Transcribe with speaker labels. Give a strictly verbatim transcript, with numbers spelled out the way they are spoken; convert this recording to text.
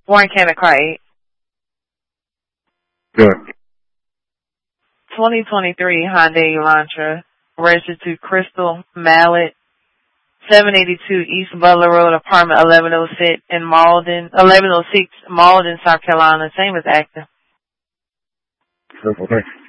Speaker 1: One can of Craig.
Speaker 2: Good.
Speaker 1: twenty twenty-three Hyundai Elantra, registered to Crystal Mallet, seven eighty-two East Butler Road, apartment eleven oh six in Malden, eleven oh six Malden, South Carolina, same as active.
Speaker 2: Perfect. Thanks.